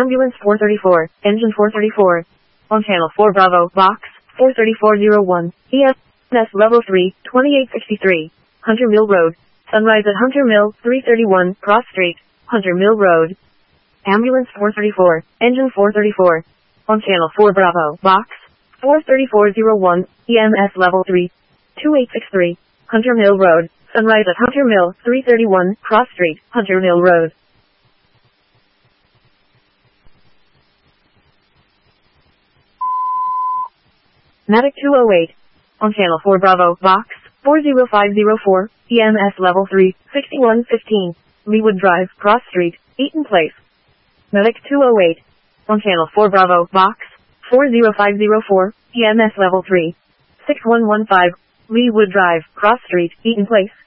Ambulance 434, Engine 434. On Channel 4 Bravo, Box 43401, EMS Level 3, 2863, Hunter Mill Road. Sunrise at Hunter Mill, 331, Cross Street, Hunter Mill Road. Ambulance 434, Engine 434. On Channel 4 Bravo, Box 43401, EMS Level 3, 2863, Hunter Mill Road. Sunrise at Hunter Mill, 331, Cross Street, Hunter Mill Road. Medic 208. On Channel 4 Bravo, Box 40504, EMS Level 3, 6115, Leewood Drive, Cross Street, Eaton Place. Medic 208. On Channel 4 Bravo, Box 40504, EMS Level 3, 6115, Leewood Drive, Cross Street, Eaton Place.